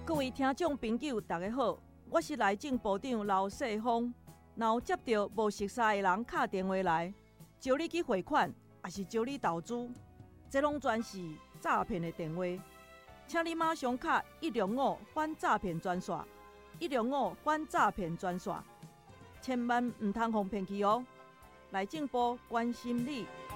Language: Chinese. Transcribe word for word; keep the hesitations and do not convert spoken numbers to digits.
各位听众朋友，大家好，我是内政部长刘世芳。若有接到无熟悉的人打电话来，招你去汇款，还是招你投资，这拢全是诈骗的电话。请你马上打一六五反诈骗专线，一六五反诈骗专线，千万唔通互骗去哦。内政部关心你。